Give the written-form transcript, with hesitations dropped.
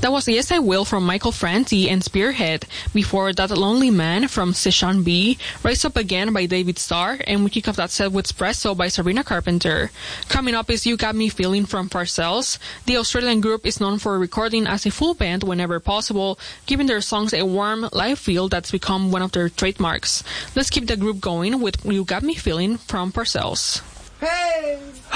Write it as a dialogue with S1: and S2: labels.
S1: That was Yes I Will from Michael Franti and Spearhead. Before that, Lonely Man from Session B, Rise Up Again by David Starr, and we kick off that set with Espresso by Sabrina Carpenter. Coming up is You Got Me Feeling from Parcells. The Australian group is known for recording as a full band whenever possible, giving their songs a warm, live feel that's become one of their trademarks. Let's keep the group going with You Got Me Feeling from Parcells.
S2: Hey!